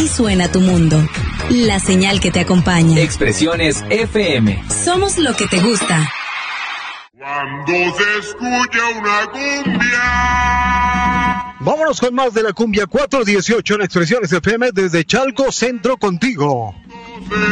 Así suena tu mundo. La señal que te acompaña. Expresiones FM. Somos lo que te gusta. Cuando se escucha una cumbia. Vámonos con más de la cumbia 418 en Expresiones FM desde Chalco Centro contigo. Se